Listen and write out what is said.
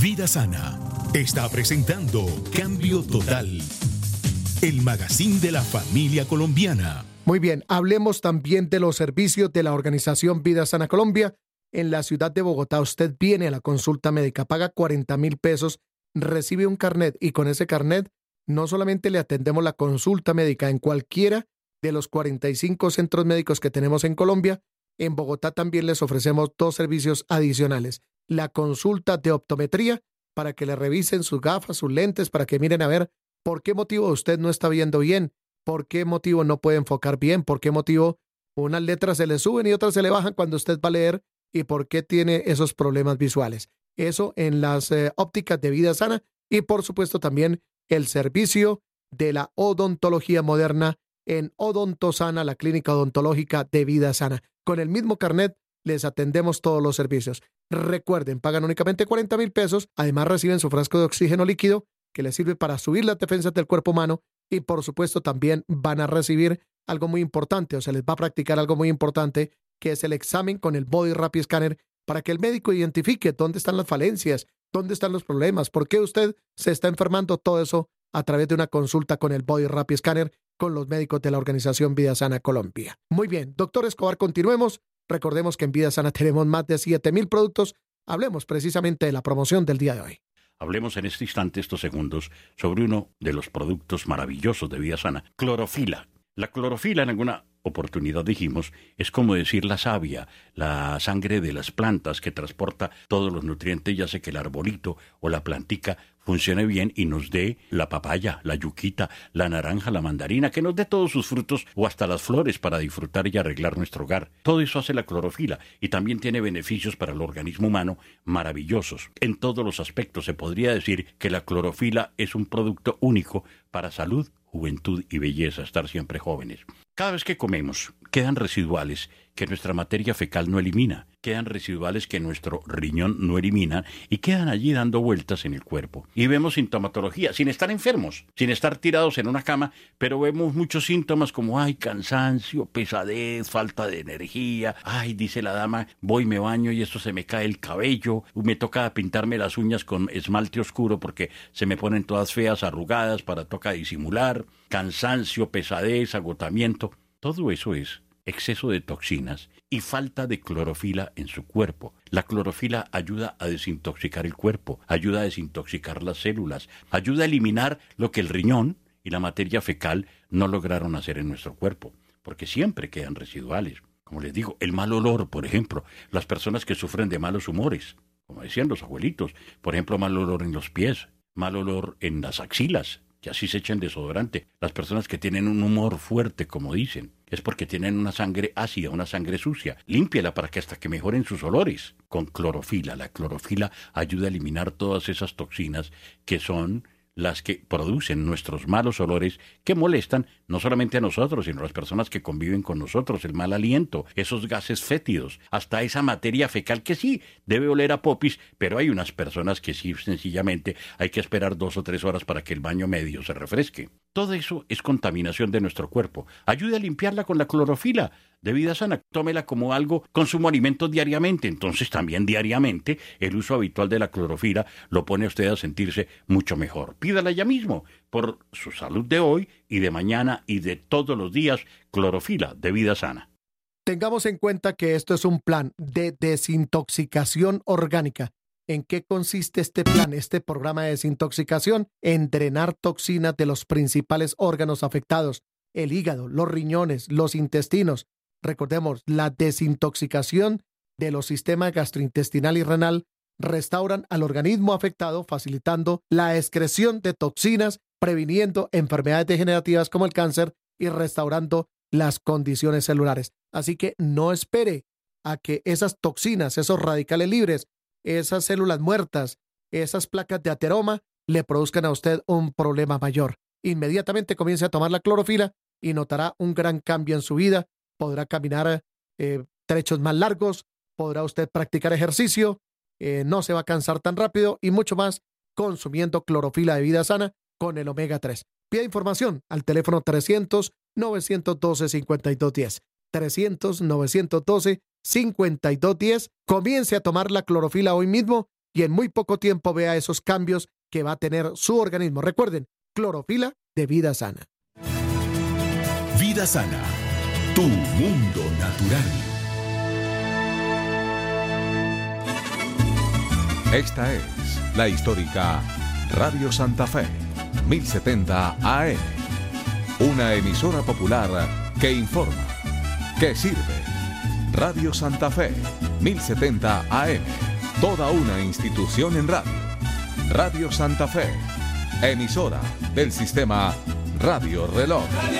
Vida Sana está presentando Cambio Total, el magazine de la familia colombiana. Muy bien, hablemos también de los servicios de la organización Vida Sana Colombia. En la ciudad de Bogotá usted viene a la consulta médica, paga 40,000 pesos, recibe un carnet y con ese carnet no solamente le atendemos la consulta médica en cualquiera de los 45 centros médicos que tenemos en Colombia, en Bogotá también les ofrecemos 2 servicios adicionales. La consulta de optometría para que le revisen sus gafas, sus lentes, para que miren a ver por qué motivo usted no está viendo bien, por qué motivo no puede enfocar bien, por qué motivo unas letras se le suben y otras se le bajan cuando usted va a leer y por qué tiene esos problemas visuales. Eso en las ópticas de Vida Sana y por supuesto también el servicio de la odontología moderna en Odontosana, la clínica odontológica de Vida Sana. Con el mismo carnet les atendemos todos los servicios. Recuerden, pagan únicamente 40,000 pesos, además reciben su frasco de oxígeno líquido que les sirve para subir las defensas del cuerpo humano y por supuesto también van a recibir algo muy importante o se les va a practicar algo muy importante que es el examen con el Body Rapid Scanner para que el médico identifique dónde están las falencias, dónde están los problemas, por qué usted se está enfermando, todo eso a través de una consulta con el Body Rapid Scanner con los médicos de la organización Vida Sana Colombia. Muy bien, doctor Escobar, continuemos. Recordemos que en Vida Sana tenemos más de 7,000 productos. Hablemos precisamente de la promoción del día de hoy. Hablemos en este instante, estos segundos, sobre uno de los productos maravillosos de Vida Sana, clorofila. La clorofila, en alguna oportunidad dijimos, es como decir la savia, la sangre de las plantas que transporta todos los nutrientes y hace que el arbolito o la plantica funcione bien y nos dé la papaya, la yuquita, la naranja, la mandarina, que nos dé todos sus frutos o hasta las flores para disfrutar y arreglar nuestro hogar. Todo eso hace la clorofila y también tiene beneficios para el organismo humano maravillosos. En todos los aspectos se podría decir que la clorofila es un producto único para salud, juventud y belleza, estar siempre jóvenes. Cada vez que comemos, quedan residuales que nuestra materia fecal no elimina, quedan residuales que nuestro riñón no elimina y quedan allí dando vueltas en el cuerpo. Y vemos sintomatología, sin estar enfermos, sin estar tirados en una cama, pero vemos muchos síntomas como, cansancio, pesadez, falta de energía, dice la dama, voy, me baño y esto se me cae el cabello, me toca pintarme las uñas con esmalte oscuro porque se me ponen todas feas, arrugadas, toca disimular, cansancio, pesadez, agotamiento. Todo eso es exceso de toxinas y falta de clorofila en su cuerpo. La clorofila ayuda a desintoxicar el cuerpo, ayuda a desintoxicar las células, ayuda a eliminar lo que el riñón y la materia fecal no lograron hacer en nuestro cuerpo, porque siempre quedan residuales. Como les digo, el mal olor, por ejemplo, las personas que sufren de malos humores, como decían los abuelitos, por ejemplo, mal olor en los pies, mal olor en las axilas, que así se echan desodorante. Las personas que tienen un humor fuerte, como dicen, es porque tienen una sangre ácida, una sangre sucia. Límpiela para que hasta que mejoren sus olores. Con clorofila. La clorofila ayuda a eliminar todas esas toxinas que son las que producen nuestros malos olores que molestan no solamente a nosotros, sino a las personas que conviven con nosotros, el mal aliento, esos gases fétidos, hasta esa materia fecal que sí debe oler a popis, pero hay unas personas que sí, sencillamente hay que esperar 2 o 3 horas para que el baño medio se refresque. Todo eso es contaminación de nuestro cuerpo. Ayude a limpiarla con la clorofila de Vida Sana. Tómela como algo, consumo alimentos diariamente. Entonces también diariamente el uso habitual de la clorofila lo pone a usted a sentirse mucho mejor. Pídala ya mismo por su salud de hoy y de mañana y de todos los días. Clorofila de Vida Sana. Tengamos en cuenta que esto es un plan de desintoxicación orgánica. ¿En qué consiste este plan, este programa de desintoxicación? En drenar toxinas de los principales órganos afectados, el hígado, los riñones, los intestinos. Recordemos, la desintoxicación de los sistemas gastrointestinal y renal restauran al organismo afectado, facilitando la excreción de toxinas, previniendo enfermedades degenerativas como el cáncer y restaurando las condiciones celulares. Así que no espere a que esas toxinas, esos radicales libres, esas células muertas, esas placas de ateroma le produzcan a usted un problema mayor. Inmediatamente comience a tomar la clorofila y notará un gran cambio en su vida. Podrá caminar trechos más largos, podrá usted practicar ejercicio, no se va a cansar tan rápido y mucho más consumiendo clorofila de Vida Sana con el omega 3. Pida información al teléfono 300-912-5210. 300-912-5210. Comience a tomar la clorofila hoy mismo y en muy poco tiempo vea esos cambios que va a tener su organismo. Recuerden, Clorofila de Vida Sana. Vida Sana, tu mundo natural. Esta es la histórica Radio Santa Fe, 1070 AM. Una emisora popular que informa, que sirve. Radio Santa Fe, 1070 AM. Toda una institución en radio. Radio Santa Fe, emisora del sistema Radio Reloj.